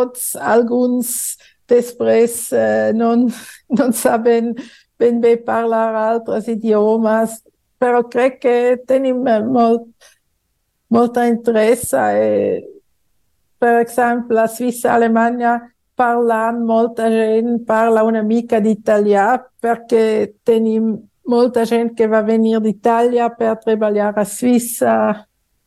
tots, alguns després non saben ben bé parlar altres idiomes, però crec que tenim molta interesse. Per exemple, a Suïssa, Alemanya, molta gent parla una mica d'italià perquè tenim molta gent que va venir d'Itàlia per treballar a Suïssa.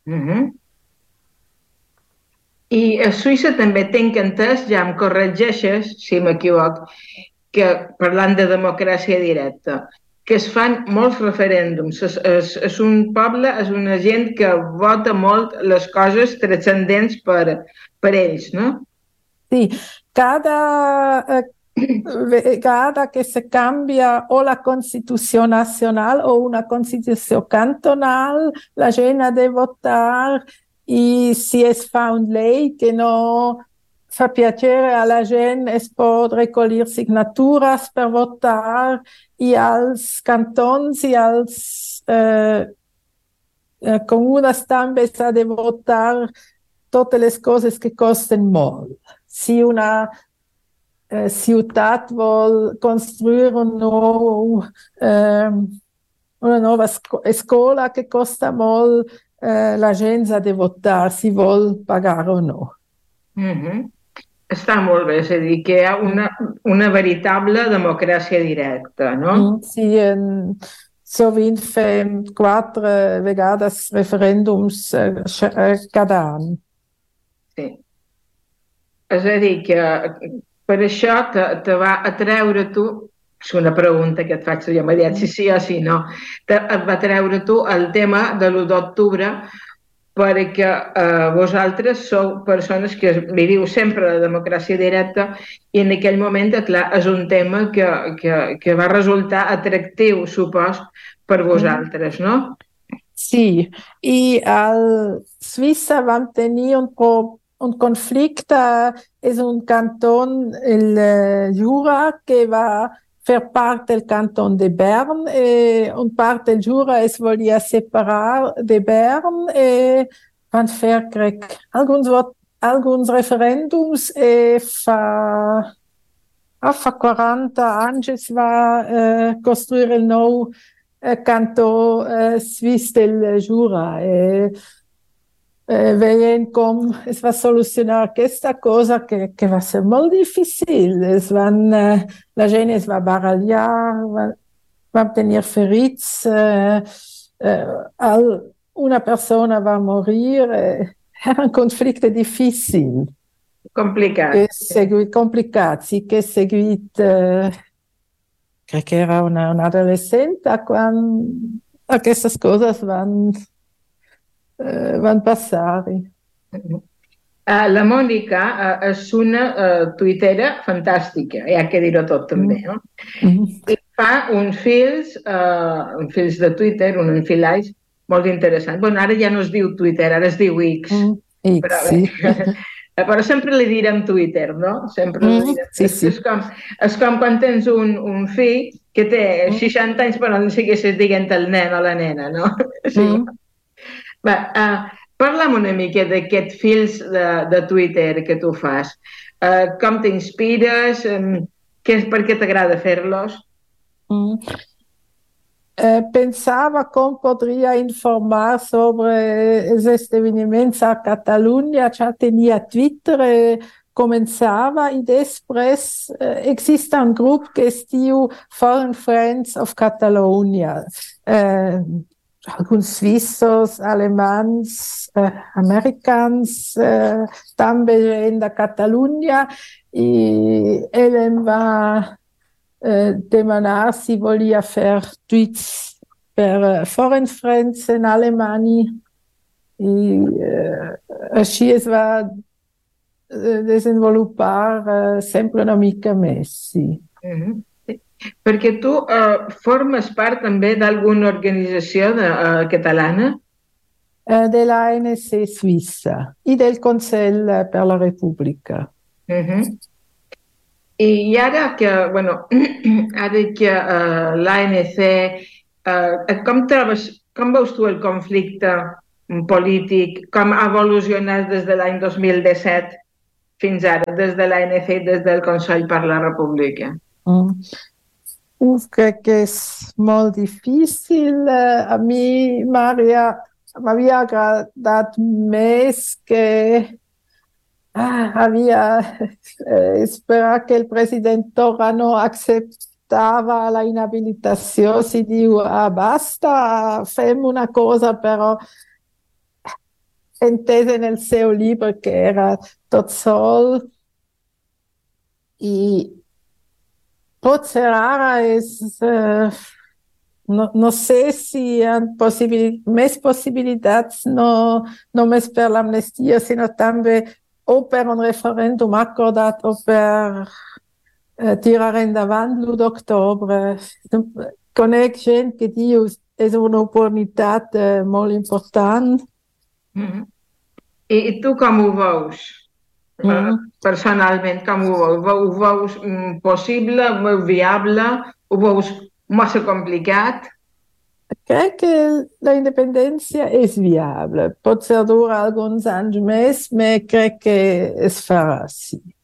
I a Suïssa també tinc entès, ja em corregeixes si m'equivoc, que parlant de democràcia directa, que es fan molts referèndums. És un poble, és una gent que vota molt les coses transcendents per ells, no? Sí, cada que se cambia o la Constitución nacional o una Constitución cantonal, la gente ha de votar y si es fa una ley que no fa piacere a la gent es pot recollir signatures per votar i als cantons i als comunes també s'ha de votar totes les coses que costen molt. Si una ciutat vol construir una nova escola que costa molt, la gent ha de votar si vol pagar o no. Està molt bé, és a dir, que hi ha una veritable democràcia directa, no? Sí, sovint fem 4 vegades referèndums cada any. Sí. És a dir, que per això te va atreure tu, és una pregunta que et faig jo immediat, si sí o si no, et va atreure tu el tema de l'1 d'octubre perquè vosaltres sou persones que viviu sempre la democràcia directa i en aquell moment, clar, és un tema que va resultar atractiu, supos, per vosaltres, no? Sí, i a Suïssa vam tenir un conflicte, és un canton, el Jura, que va fer part del canton de Bern, un part del Jura es volia separar de Bern, van fer, crec, alguns referèndums, fa 40 anys es va construir el nou cantó suís del Jura. Veient com es va solucionar aquesta cosa que va ser molt difícil. La gent es va barallar, vam tenir ferits, una persona va morir, era un conflicte difícil. Complicat. Complicat, sí, que he seguit, crec que era una adolescent quan aquestes coses van passar. La Mònica és una tuitera fantàstica, ja que dir-ho tot també, no? I fa uns fils de Twitter, un enfilall molt interessant. Bueno, ara ja no es diu Twitter, ara es diu X. X, sí. Però sempre li direm Twitter, no? Sempre li direm. Sí. És com quan tens un fill que té 60 anys però no sé què es diguen el nen o la nena, no? Sí. Parla'm una mica d'aquests fils de Twitter que tu fas. Com t'inspires? Per què t'agrada fer-los? Pensava com podria informar sobre els esdeveniments a Catalunya. Ja tenia Twitter, començava i després existe un grup que es diu Foreign Friends of Catalonia. Alguns suïssos, alemans, americans, també gent de Catalunya, i ell em va demanar si volia fer tweets per Foreign Friends en Alemanya, i així es va desenvolupar sempre una mica més, sí. Perquè tu formes part també d'alguna organització catalana? De l'ANC Suïssa i del Consell per la República. I ara que l'ANC, com veus tu el conflicte polític, com ha evolucionat des de l'any 2017 fins ara, des de l'ANC i des del Consell per la República? Crec que és molt difícil. A mi m'havia agradat més que havia esperat que el president Torra no acceptava la inhabilitació si diu basta, fem una cosa, però entès en el seu llibre que era tot sol i potser ara no sé si hi ha més possibilitats, no només per l'amnistia, sinó també o per un referèndum acordat o per tirar endavant l'1 d'octubre. Conec gent que diu és una oportunitat molt important. I tu com ho veus? Personalment, com ho veus? Ho veus possible, ho veus viable, ho veus massa complicat? Crec que la independència és viable. Potser dura alguns anys més, però crec que es farà, sí.